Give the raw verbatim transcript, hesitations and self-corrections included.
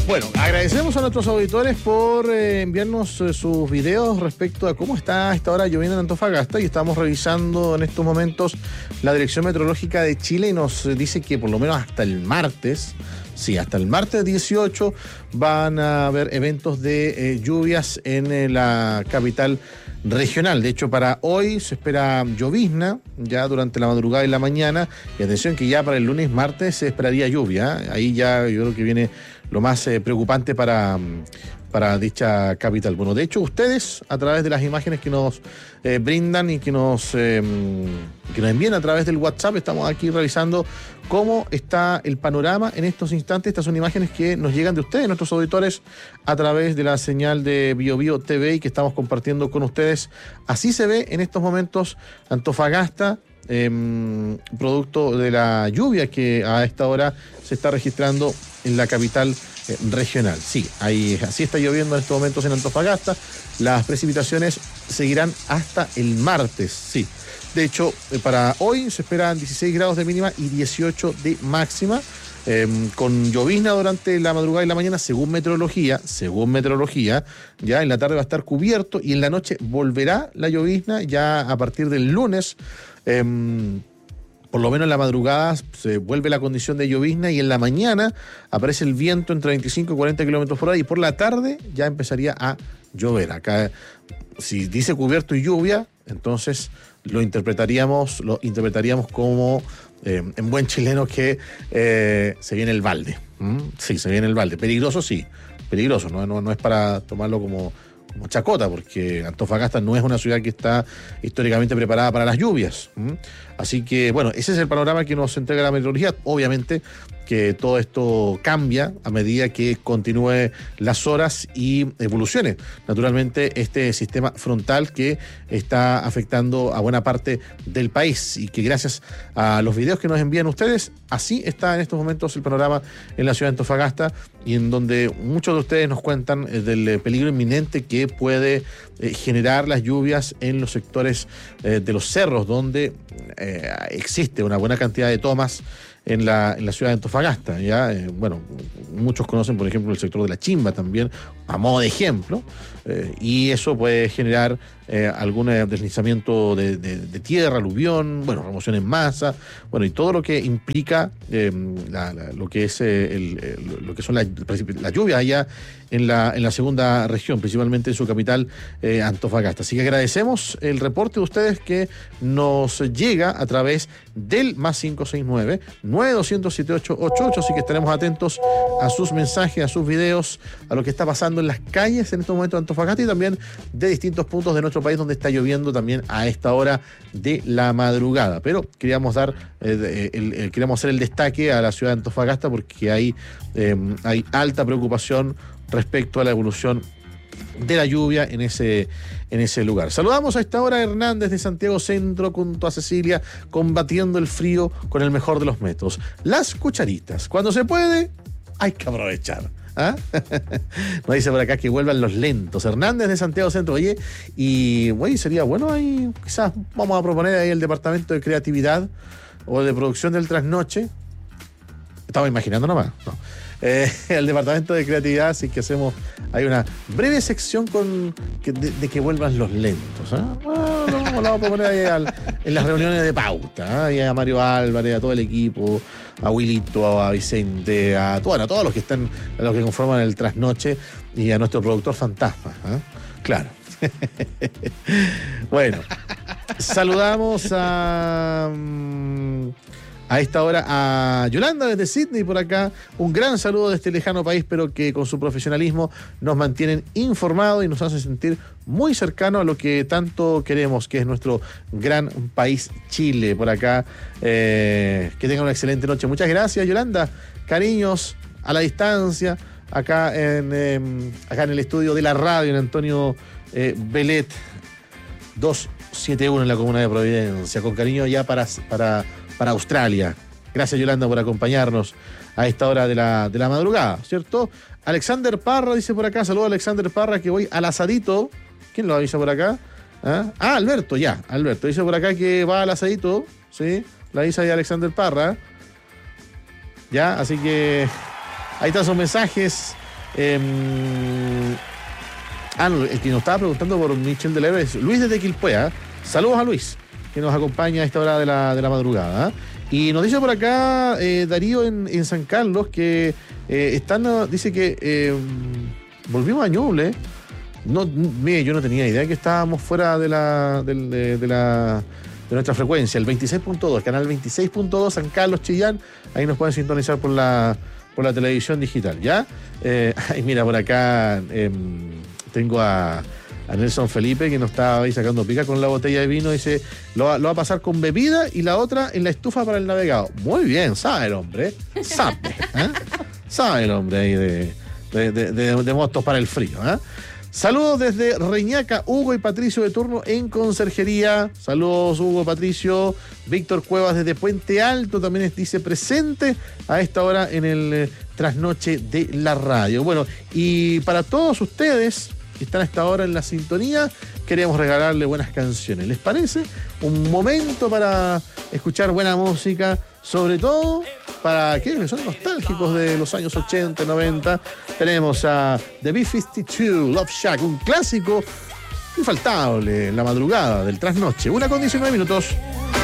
Bueno, agradecemos a nuestros auditores por eh, enviarnos eh, sus videos respecto a cómo está a esta hora lloviendo en Antofagasta, y estamos revisando en estos momentos la Dirección Meteorológica de Chile y nos dice que por lo menos hasta el martes, sí, hasta el martes dieciocho van a haber eventos de eh, lluvias en eh, la capital regional. De hecho, para hoy se espera llovizna ya durante la madrugada y la mañana, y atención que ya para el lunes, martes se esperaría lluvia. Ahí ya yo creo que viene lo más eh, preocupante para, para dicha capital. Bueno, de hecho, ustedes, a través de las imágenes que nos eh, brindan y que nos, eh, que nos envían a través del WhatsApp, estamos aquí revisando cómo está el panorama en estos instantes. Estas son imágenes que nos llegan de ustedes, nuestros auditores, a través de la señal de BioBio T V y que estamos compartiendo con ustedes. Así se ve en estos momentos Antofagasta, eh, producto de la lluvia que a esta hora se está registrando en la capital eh, regional. Sí, ahí, así está lloviendo en estos momentos en Antofagasta. Las precipitaciones seguirán hasta el martes, sí. De hecho, eh, para hoy se esperan dieciséis grados de mínima y dieciocho de máxima, eh, con llovizna durante la madrugada y la mañana, según meteorología, según meteorología, ya en la tarde va a estar cubierto y en la noche volverá la llovizna ya a partir del lunes. Eh, Por lo menos en la madrugada se vuelve la condición de llovizna y en la mañana aparece el viento entre veinticinco y cuarenta kilómetros por hora, y por la tarde ya empezaría a llover. Acá, si dice cubierto y lluvia, entonces lo interpretaríamos, lo interpretaríamos como, eh, en buen chileno, que eh, se viene el balde. ¿Mm? Sí, se viene el balde. Peligroso, sí, peligroso, no, no, no es para tomarlo como... como chacota, porque Antofagasta no es una ciudad que está históricamente preparada para las lluvias. ¿Mm? Así que, bueno, ese es el panorama que nos entrega la meteorología. Obviamente que todo esto cambia a medida que continúe las horas y evolucione naturalmente este sistema frontal que está afectando a buena parte del país, y que gracias a los videos que nos envían ustedes, así está en estos momentos el panorama en la ciudad de Antofagasta, y en donde muchos de ustedes nos cuentan del peligro inminente que puede eh, generar las lluvias en los sectores eh, de los cerros, donde eh, existe una buena cantidad de tomas en la, en la ciudad de Antofagasta. ¿Ya? Eh, bueno, muchos conocen, por ejemplo, el sector de la Chimba también, a modo de ejemplo, eh, y eso puede generar eh, algún deslizamiento de, de, de tierra, aluvión, bueno, remoción en masa, bueno, y todo lo que implica eh, la, la, lo que es eh, el, el, lo que son las la lluvias allá en la, en la segunda región, principalmente en su capital, eh, Antofagasta. Así que agradecemos el reporte de ustedes que nos llega a través del más cinco seis nueve, nueve dos cero cero, siete ocho ocho ocho, así que estaremos atentos a sus mensajes, a sus videos, a lo que está pasando en las calles en estos momentos de Antofagasta y también de distintos puntos de nuestro país donde está lloviendo también a esta hora de la madrugada. Pero queríamos dar, eh, el, el, queríamos hacer el destaque a la ciudad de Antofagasta porque hay, eh, hay alta preocupación respecto a la evolución de la lluvia en ese, en ese lugar. Saludamos a esta hora a Hernández de Santiago Centro junto a Cecilia, combatiendo el frío con el mejor de los métodos. Las cucharitas. Cuando se puede, hay que aprovechar. ¿Ah? Nos dice por acá que vuelvan los lentos. Hernández de Santiago Centro. Oye, y oye, sería bueno ahí, quizás vamos a proponer ahí el departamento de creatividad o de producción del trasnoche. Estaba imaginando nomás. No. Eh, el departamento de creatividad, así que hacemos hay una breve sección con que, de, de que vuelvan los lentos. ¿Eh? Bueno, lo vamos a proponer ahí al, en las reuniones de pauta. ¿eh? A Mario Álvarez, a todo el equipo, a Wilito, a Vicente, a, bueno, a todos los que están, a los que conforman el trasnoche, y a nuestro productor fantasma. ¿eh? Claro. Bueno, saludamos a... a esta hora a Yolanda desde Sydney por acá. Un gran saludo de este lejano país, pero que con su profesionalismo nos mantienen informados y nos hace sentir muy cercano a lo que tanto queremos, que es nuestro gran país Chile. Por acá, eh, que tengan una excelente noche. Muchas gracias, Yolanda. Cariños a la distancia, acá en, eh, acá en el estudio de la radio, en Antonio eh, Belet doscientos setenta y uno en la comuna de Providencia. Con cariño ya para... para para Australia. Gracias, Yolanda, por acompañarnos a esta hora de la, de la madrugada, ¿cierto? Alexander Parra dice por acá, saludo a Alexander Parra, que voy al asadito. ¿Quién lo avisa por acá? Ah, ah Alberto, ya, Alberto. Dice por acá que va al asadito, ¿sí? La avisa ahí Alexander Parra. Ya, así que ahí están sus mensajes Eh, ah, no, el que nos estaba preguntando por Michel del Héroe es Luis desde Quilpué. ¿eh? Saludos a Luis, que nos acompaña a esta hora de la, de la madrugada. ¿eh? Y nos dice por acá eh, Darío en, en San Carlos que eh, están, dice que eh, volvimos a Ñuble. No, mire, yo no tenía idea que estábamos fuera de la de, de, de la de nuestra frecuencia, el veintiséis punto dos, canal veintiséis punto dos, San Carlos, Chillán. Ahí nos pueden sintonizar por la por la televisión digital, ¿ya? Eh, ay, mira, por acá eh, tengo a, a Nelson Felipe que nos está ahí sacando pica con la botella de vino. Dice, lo va, lo va a pasar con bebida y la otra en la estufa para el navegado. Muy bien, sabe el hombre, sabe, ¿eh? Sabe el hombre ahí de, de, de, de, de motos para el frío, ¿eh? Saludos desde Reñaca, Hugo y Patricio de turno en conserjería. Saludos, Hugo, Patricio. Víctor Cuevas desde Puente Alto también dice presente a esta hora en el eh, trasnoche de la radio. Bueno, y para todos ustedes que están a esta hora en la sintonía, queremos regalarle buenas canciones. ¿Les parece? Un momento para escuchar buena música, sobre todo para aquellos que son nostálgicos de los años ochenta, noventa. Tenemos a The B cincuenta y dos, Love Shack, un clásico infaltable en la madrugada del trasnoche. Una con diecinueve minutos.